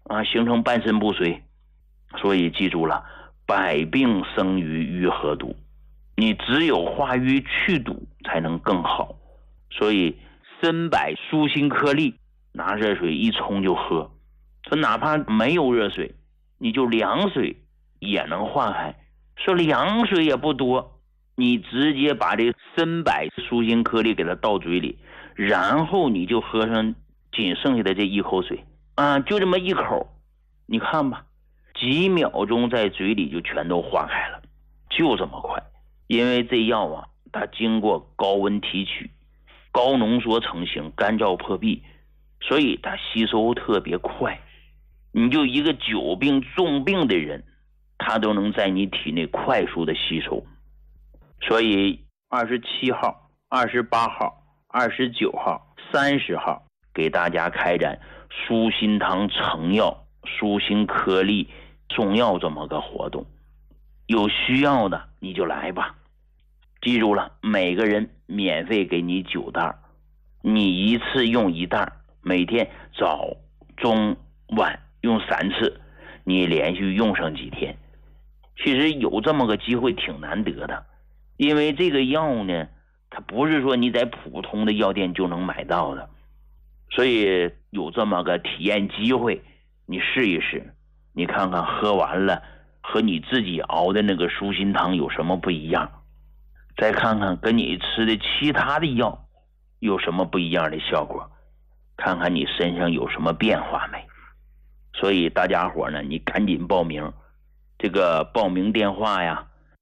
形成半身不遂。所以记住了，百病生于瘀和堵，你只有化瘀去堵才能更好。所以参柏舒心颗粒拿热水一冲就喝，说哪怕没有热水，你就凉水也能化开。说凉水也不多，你直接把这参柏舒心颗粒给它倒嘴里，然后你就喝上仅剩下的这一口水就这么一口，你看吧，几秒钟在嘴里就全都化开了，就这么快。因为这药它经过高温提取，高浓缩成型，干燥破壁，所以它吸收特别快。你就一个久病重病的人，它都能在你体内快速的吸收。所以27号、28号、29号、30号给大家开展舒心汤成药、舒心颗粒中药这么个活动，有需要的你就来吧。记住了，每个人免费给你9袋，你一次用1袋，每天早中晚用3次，你连续用上几天。其实有这么个机会挺难得的，因为这个药呢，它不是说你在普通的药店就能买到的，所以有这么个体验机会，你试一试，你看看喝完了和你自己熬的那个舒心汤有什么不一样，再看看跟你吃的其他的药有什么不一样的效果，看看你身上有什么变化没。所以大家伙呢，你赶紧报名，这个报名电话呀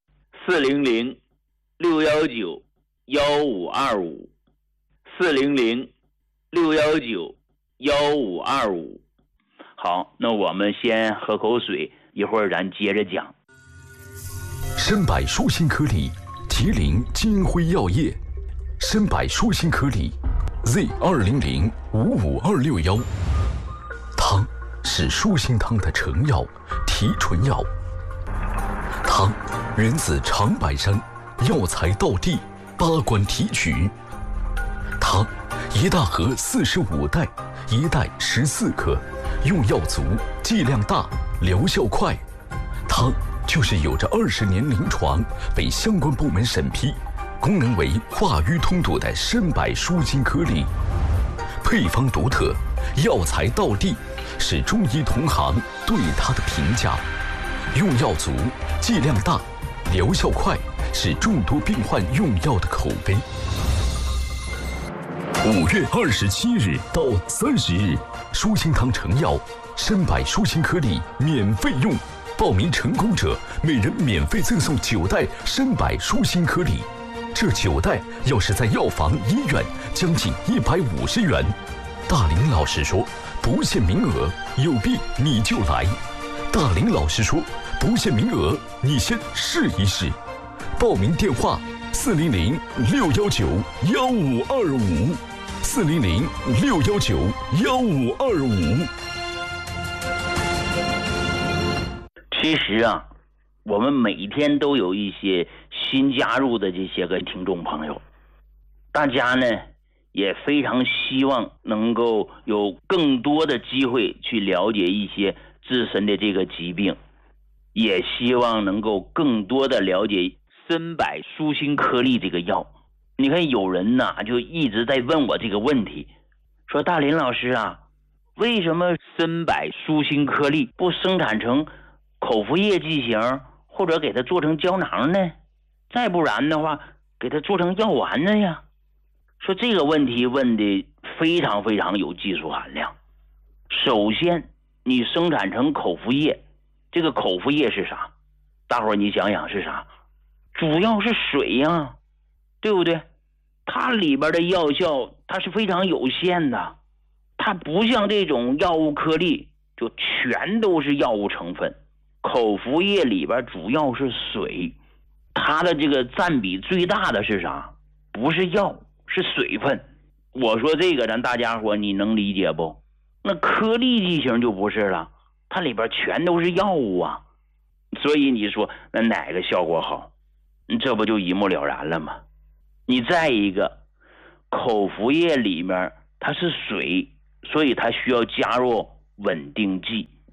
400-619-1525 400-619-1525。好，那我们先喝口水，一会儿咱接着讲。 参柏舒心颗粒，吉林金辉药业。参柏舒心颗粒 Z200-55261。汤是舒心汤的成药、提纯药。汤源自长白山，药材道地，八关提取。汤一大盒45袋，一袋14克，用药足，剂量大，疗效快。汤就是有着20年临床，被相关部门审批，功能为化瘀通堵的参柏舒心颗粒。配方独特，药材道地，是中医同行对它的评价。用药足，剂量大，疗效快，是众多病患用药的口碑。5月27日到30日，舒心汤成药参柏舒心颗粒免费用，报名成功者每人免费赠送9袋参柏舒心颗粒。这9袋要是在药房、医院，将近150元。大林老师说，不限名额，有病你就来。大林老师说，不限名额，你先试一试。报名电话400-619-1525 400-619-1525。 其实我们每天都有一些新加入的这些个听众朋友，大家呢也非常希望能够有更多的机会去了解一些自身的这个疾病，也希望能够更多的了解参柏舒心颗粒这个药。你看有人就一直在问我这个问题，说大林老师为什么参柏舒心颗粒不生产成口服液剂型，或者给它做成胶囊呢？再不然的话给它做成药丸呢呀？说这个问题问的非常非常有技术含量。首先你生产成口服液，这个口服液是啥？大伙儿你想想是啥？主要是水呀，对不对？它里边的药效它是非常有限的，它不像这种药物颗粒就全都是药物成分。口服液里边主要是水，它的这个占比最大的是啥？不是药，是水分。我说这个咱大家伙你能理解不？那颗粒剂型就不是了，它里边全都是药物啊。所以你说那哪个效果好？这不就一目了然了吗？你再一个，口服液里面它是水，所以它需要加入稳定剂。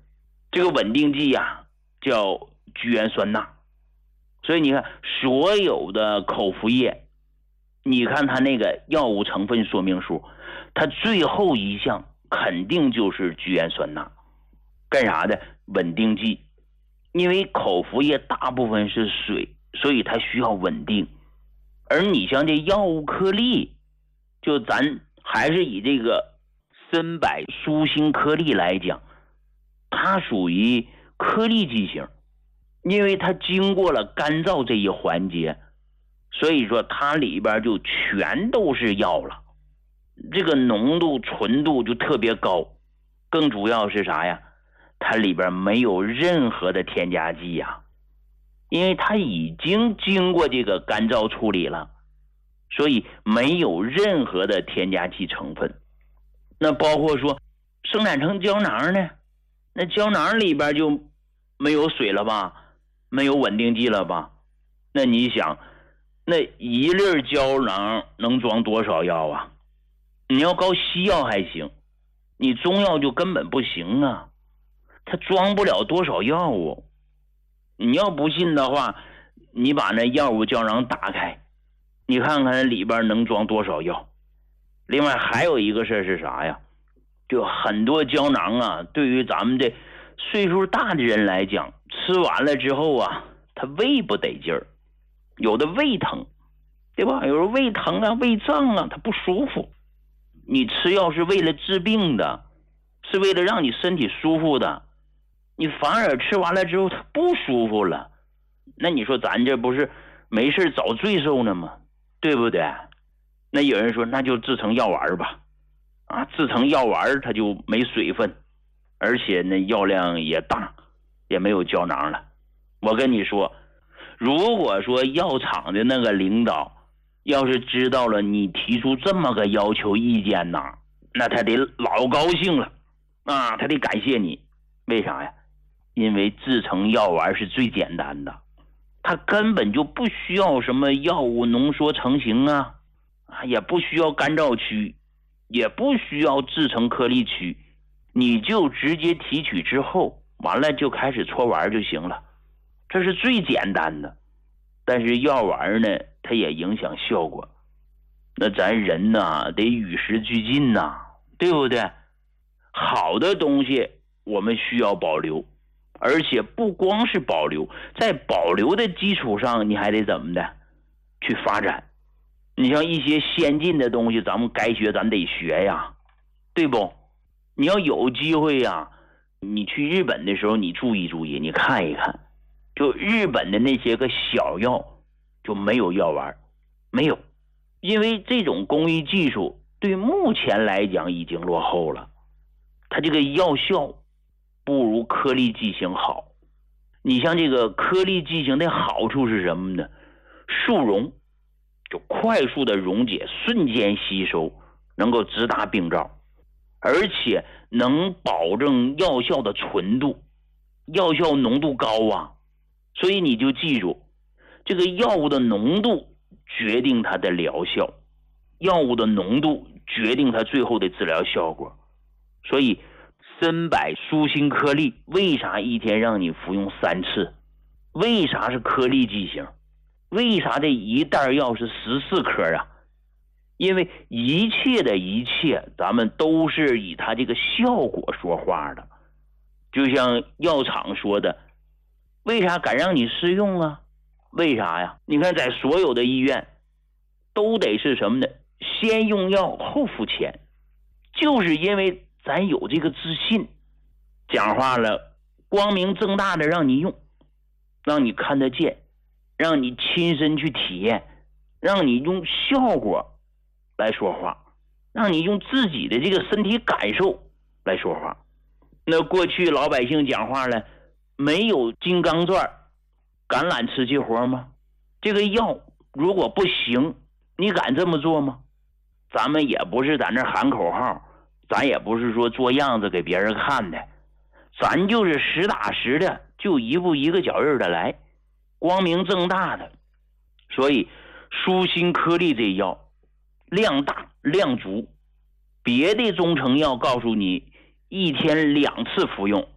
这个稳定剂呀叫聚氨酸钠。所以你看所有的口服液，你看它那个药物成分说明书，它最后一项肯定就是聚氨酸钠。干啥的？稳定剂。因为口服液大部分是水，所以它需要稳定。而你像这药物颗粒，就咱还是以这个参柏舒心颗粒来讲，它属于颗粒剂型，因为它经过了干燥这一环节，所以说它里边就全都是药了，这个浓度纯度就特别高。更主要是啥呀？它里边没有任何的添加剂呀，因为它已经经过这个干燥处理了，所以没有任何的添加剂成分。那包括说生产成胶囊呢，那胶囊里边就没有水了吧，没有稳定剂了吧？那你想，那一粒胶囊能装多少药啊？你要搞西药还行，你中药就根本不行啊，它装不了多少药物。你要不信的话，你把那药物胶囊打开，你看看里边能装多少药。另外还有一个事是啥呀？就很多胶囊啊，对于咱们这岁数大的人来讲，吃完了之后啊，他胃不得劲儿，有的胃疼，对吧？有的胃疼啊、胃胀啊，他不舒服。你吃药是为了治病的，是为了让你身体舒服的，你反而吃完了之后他不舒服了，那你说咱这不是没事找罪受呢吗？对不对？那有人说那就制成药丸吧，制成药丸它就没水分，而且那药量也大，也没有胶囊了。我跟你说，如果说药厂的那个领导要是知道了你提出这么个要求意见呐，那他得老高兴了他得感谢你。为啥呀？因为制成药丸是最简单的，它根本就不需要什么药物浓缩成型也不需要干燥区，也不需要制成颗粒区，你就直接提取之后，完了就开始搓丸就行了，这是最简单的。但是药丸呢，它也影响效果，那咱人呐得与时俱进呐，对不对？好的东西我们需要保留，而且不光是保留，在保留的基础上你还得怎么的去发展。你像一些先进的东西，咱们该学咱得学呀，对不？你要有机会呀，你去日本的时候你注意注意，你看一看，就日本的那些个小药就没有药丸，没有，因为这种工艺技术对目前来讲已经落后了，它这个药效不如颗粒剂型好。你像这个颗粒剂型的好处是什么呢？速溶，就快速的溶解，瞬间吸收，能够直达病灶，而且能保证药效的纯度，药效浓度高啊。所以你就记住，这个药物的浓度决定它的疗效，药物的浓度决定它最后的治疗效果。所以参柏舒心颗粒为啥一天让你服用3次？为啥是颗粒剂型？为啥这一袋药是14颗啊？因为一切的一切咱们都是以它这个效果说话的。就像药厂说的，为啥敢让你试用啊？为啥呀？你看在所有的医院都得是什么呢？先用药后付钱，就是因为咱有这个自信，讲话了光明正大的让你用，让你看得见，让你亲身去体验，让你用效果来说话，让你用自己的这个身体感受来说话。那过去老百姓讲话了，没有金刚钻敢揽瓷器活吗？这个药如果不行，你敢这么做吗？咱们也不是在那喊口号，咱也不是说做样子给别人看的，咱就是实打实的，就一步一个脚印的来，光明正大的。所以舒心颗粒这药量大量足，别的中成药告诉你一天2次服用，